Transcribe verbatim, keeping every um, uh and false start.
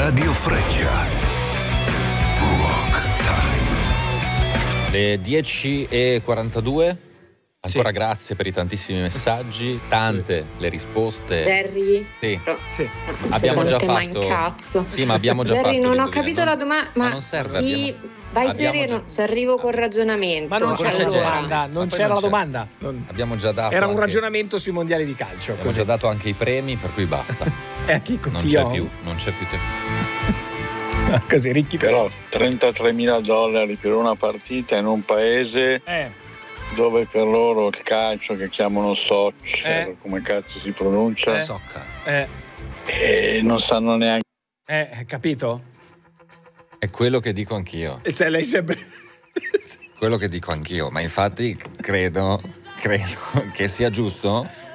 Radio Freccia. Rock Time. Le dieci e quarantadue. Ancora Sì. grazie per i tantissimi messaggi, tante sì. le risposte. Jerry? Sì. Sì. Non abbiamo già mai fatto. in cazzo. Sì, ma abbiamo già Jerry, fatto. non ho l'indovina- capito la domanda, ma, ma non serve, sì, abbiamo- vai abbiamo sereno, già- ci arrivo col ragionamento. Ma non Ma c'era poi la c'è domanda, Jerry. non Ma poi c'era non la c'è. domanda. Non- Abbiamo già dato. Era un anche- ragionamento sui mondiali di calcio. Abbiamo Così. già dato anche i premi, per cui basta. E a chi Non Dio? c'è più, non c'è più tempo. Così ricchi però. Però trentatremila dollari per una partita in un paese Eh, dove per loro il calcio che chiamano soccer, Eh. come cazzo si pronuncia, Eh. Socca. eh, e non sanno neanche. eh, capito? È quello che dico anch'io. E cioè, lei sempre. Quello che dico anch'io, ma infatti credo, credo che sia giusto